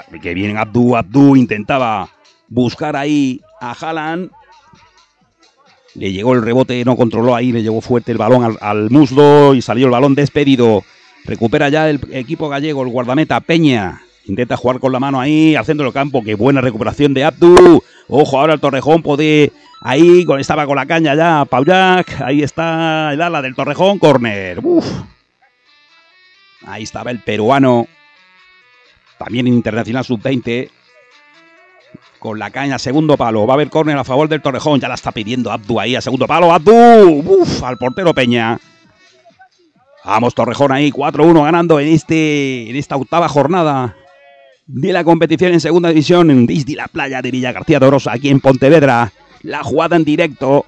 Que bien Abdu intentaba buscar ahí a Haaland. Le llegó el rebote, no controló ahí, le llegó fuerte el balón al muslo y salió el balón despedido. Recupera ya el equipo gallego, el guardameta Peña. Intenta jugar con la mano ahí, al centro del campo. Qué buena recuperación de Abdu. Ojo, ahora el Torrejón puede... Ahí estaba con la caña ya Paullac. Ahí está el ala del Torrejón, córner. Ahí estaba el peruano. También internacional sub-20. Con la caña, segundo palo. Va a haber córner a favor del Torrejón. Ya la está pidiendo Abdu ahí a segundo palo. Abdu. Al portero Peña. Vamos, Torrejón ahí. 4-1 ganando en esta octava jornada de la competición en segunda división. Desde la playa de Villagarcía de Orosa, aquí en Pontevedra. La jugada en directo.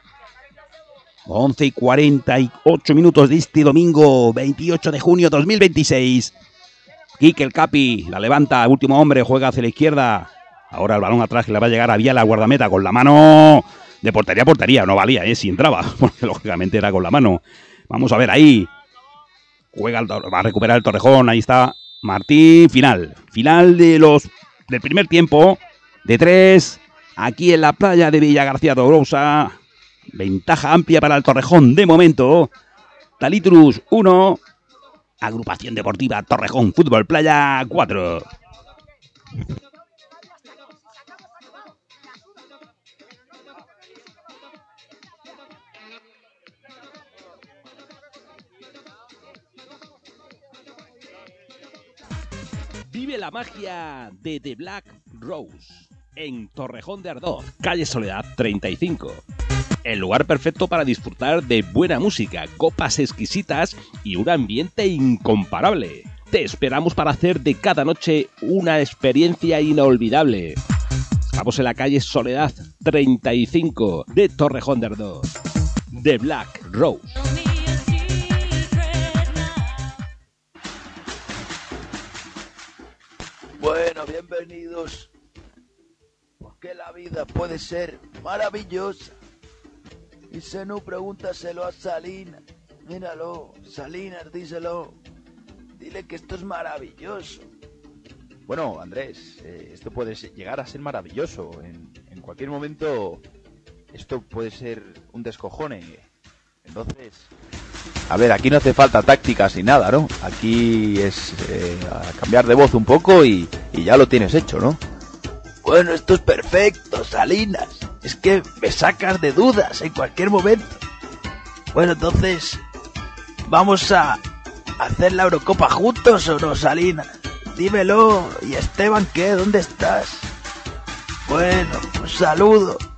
11:48 minutos de este domingo 28 de junio 2026. Quique el Capi la levanta, último hombre, juega hacia la izquierda. Ahora el balón atrás que le va a llegar a Viala, guardameta, con la mano de portería a portería. No valía, si entraba, porque lógicamente era con la mano. Vamos a ver ahí. Va a recuperar el Torrejón, ahí está Martín. Final del primer tiempo de 3. Aquí en la playa de Villagarcía de Orosa. Ventaja amplia para el Torrejón de momento. Talitrus 1. Agrupación Deportiva Torrejón Fútbol Playa 4. Vive la magia de The Black Rose en Torrejón de Ardoz, calle Soledad 35. El lugar perfecto para disfrutar de buena música, copas exquisitas y un ambiente incomparable. Te esperamos para hacer de cada noche una experiencia inolvidable. Estamos en la calle Soledad 35 de Torrejón de Ardoz. The Black Rose. Bueno, bienvenidos. Porque la vida puede ser maravillosa. Y si no, pregúntaselo a Salinas. Míralo, Salinas, díselo. Dile que esto es maravilloso. Bueno, Andrés, esto puede llegar a ser maravilloso. En cualquier momento, esto puede ser un descojone. Entonces, a ver, aquí no hace falta tácticas ni nada, ¿no? Aquí es cambiar de voz un poco y ya lo tienes hecho, ¿no? Bueno, esto es perfecto, Salinas. Es que me sacas de dudas en cualquier momento. Bueno, entonces, ¿vamos a hacer la Eurocopa juntos o no, Salinas? Dímelo. ¿Y Esteban qué? ¿Dónde estás? Bueno, un saludo.